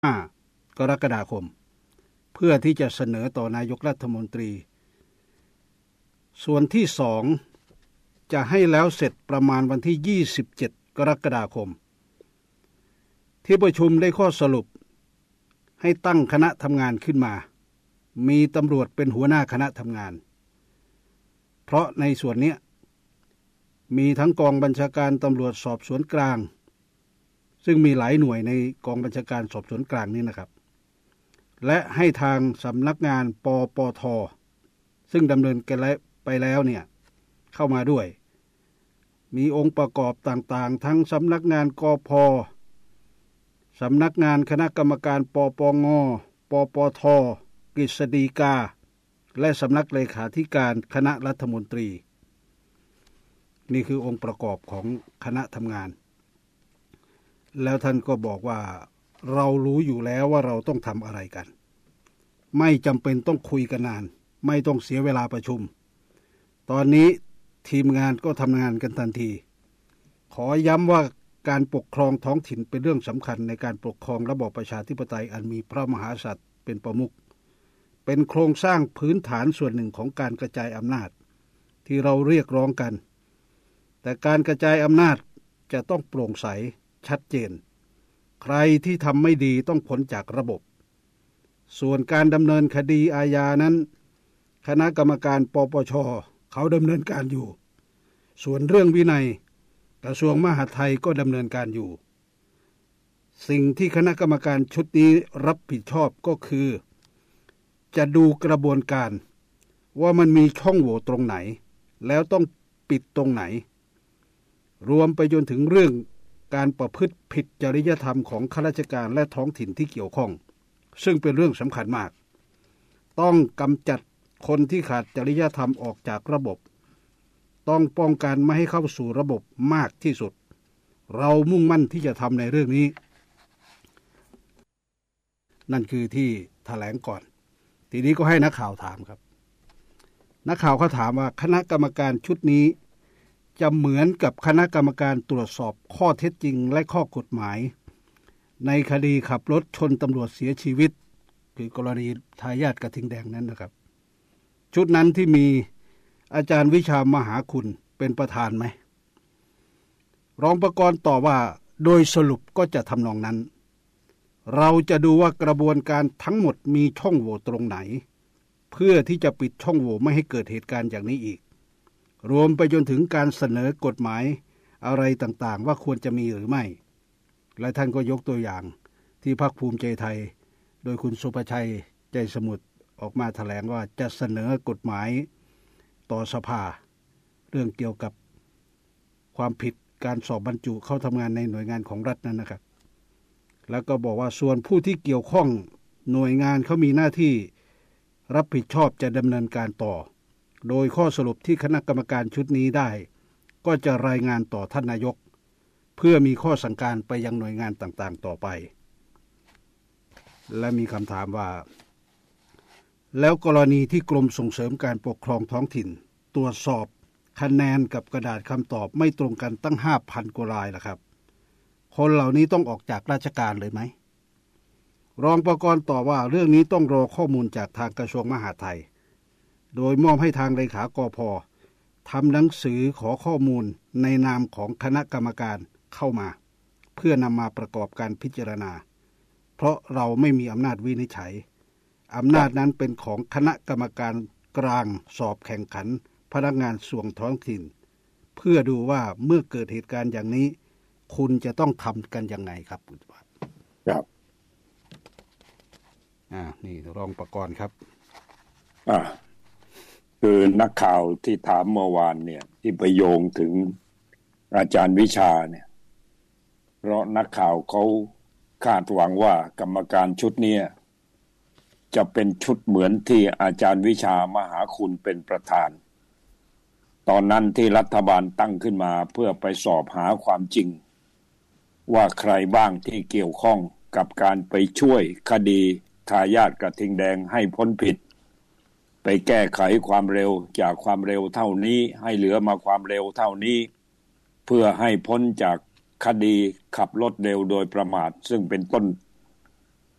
5 กรกฎาคมเพื่อที่จะเสนอต่อนายกรัฐมนตรีส่วนที่2จะให้แล้วเสร็จประมาณวันที่27กรกฎาคมที่ประชุมได้ข้อสรุปให้ตั้งคณะทำงานขึ้นมามีตำรวจเป็นหัวหน้าคณะทำงานเพราะในส่วนนี้มีทั้งกองบัญชาการตำรวจสอบสวนกลางซึ่งมีหลายหน่วยในกองบัญชาการสอบสวนกลางนี้นะครับและให้ทางสำนักงานปปท.ซึ่งดำเนินกันไปแล้วเนี่ยเข้ามาด้วยมีองค์ประกอบต่างๆทั้งสำนักงานกพ.สำนักงานคณะกรรมการปปง.ปปท.กฤษฎีกาและสำนักเลขาธิการคณะรัฐมนตรีนี่คือองค์ประกอบของคณะทำงานแล้วท่านก็บอกว่าเรารู้อยู่แล้วว่าเราต้องทำอะไรกันไม่จำเป็นต้องคุยกันนานไม่ต้องเสียเวลาประชุมตอนนี้ทีมงานก็ทำงานกันทันทีขอย้ำว่าการปกครองท้องถิ่นเป็นเรื่องสำคัญในการปกครองระบอบประชาธิปไตยอันมีพระมหากษัตริย์เป็นประมุขเป็นโครงสร้างพื้นฐานส่วนหนึ่งของการกระจายอำนาจที่เราเรียกร้องกันแต่การกระจายอำนาจจะต้องโปร่งใสชัดเจนใครที่ทำไม่ดีต้องพ้นจากระบบส่วนการดำเนินคดีอาญานั้นคณะกรรมการปปช.เขาดำเนินการอยู่ส่วนเรื่องวินัยกระทรวงมหาดไทยก็ดำเนินการอยู่สิ่งที่คณะกรรมการชุดนี้รับผิดชอบก็คือจะดูกระบวนการว่ามันมีช่องโหว่ตรงไหนแล้วต้องปิดตรงไหนรวมไปจนถึงเรื่องการประพฤติผิดจริยธรรมของข้าราชการและท้องถิ่นที่เกี่ยวข้องซึ่งเป็นเรื่องสำคัญมากต้องกำจัดคนที่ขาดจริยธรรมออกจากระบบต้องป้องกันไม่ให้เข้าสู่ระบบมากที่สุดเรามุ่งมั่นที่จะทำในเรื่องนี้นั่นคือที่แถลงก่อนทีนี้ก็ให้นักข่าวถามครับนักข่าวเขาถามว่าคณะกรรมการชุดนี้จะเหมือนกับคณะกรรมการตรวจสอบข้อเท็จจริงและข้อกฎหมายในคดีขับรถชนตำรวจเสียชีวิตคือกรณีทายาทกระทิงแดงนั้นนะครับชุดนั้นที่มีอาจารย์วิชามหาคุณเป็นประธานไหมรองประกรณ์ตอบว่าโดยสรุปก็จะทำนองนั้นเราจะดูว่ากระบวนการทั้งหมดมีช่องโหว่ตรงไหนเพื่อที่จะปิดช่องโหว่ไม่ให้เกิดเหตุการณ์อย่างนี้อีกรวมไปจนถึงการเสนอกฎหมายอะไรต่างๆว่าควรจะมีหรือไม่และท่านก็ยกตัวอย่างที่พรรคภูมิใจไทยโดยคุณสุภชัยใจสมุทรออกมาแถลงว่าจะเสนอกฎหมายต่อสภาเรื่องเกี่ยวกับความผิดการสอบบรรจุเข้าทำงานในหน่วยงานของรัฐนั้นนะครับแล้วก็บอกว่าส่วนผู้ที่เกี่ยวข้องหน่วยงานเขามีหน้าที่รับผิดชอบจะดำเนินการต่อโดยข้อสรุปที่คณะกรรมการชุดนี้ได้ก็จะรายงานต่อท่านนายกเพื่อมีข้อสั่งการไปยังหน่วยงานต่างๆต่อไปและมีคำถามว่าแล้วกรณีที่กรมส่งเสริมการปกครองท้องถิ่นตรวจสอบคะแนนกับกระดาษคำตอบไม่ตรงกันตั้ง 5,000 กว่ารายล่ะครับคนเหล่านี้ต้องออกจากราชการเลยไหมรองประกรณ์ตอบว่าเรื่องนี้ต้องรอข้อมูลจากทางกระทรวงมหาดไทยโดยมอบให้ทางเลขากพ.ทำหนังสือขอข้อมูลในนามของคณะกรรมการเข้ามาเพื่อนำมาประกอบการพิจารณาเพราะเราไม่มีอำนาจวินิจฉัยอำนาจนั้นเป็นของคณะกรรมการกลางสอบแข่งขันพนักงานส่วนท้องถิ่นเพื่อดูว่าเมื่อเกิดเหตุการณ์อย่างนี้คุณจะต้องทำกันยังไงครับคุณสุภาพครับนี่รองประกรณ์ครับคือนักข่าวที่ถามเมื่อวานเนี่ยที่ไปโยงถึงอาจารย์วิชาเนี่ยเพราะนักข่าวเขาคาดหวังว่ากรรมการชุดนี้จะเป็นชุดเหมือนที่อาจารย์วิชามหาคุณเป็นประธานตอนนั้นที่รัฐบาลตั้งขึ้นมาเพื่อไปสอบหาความจริงว่าใครบ้างที่เกี่ยวข้องกับการไปช่วยคดีทายาทกระทิงแดงให้พ้นผิดไปแก้ไขความเร็วจากความเร็วเท่านี้ให้เหลือมาความเร็วเท่านี้เพื่อให้พ้นจากคดีขับรถเร็วโดยประมาทซึ่งเป็น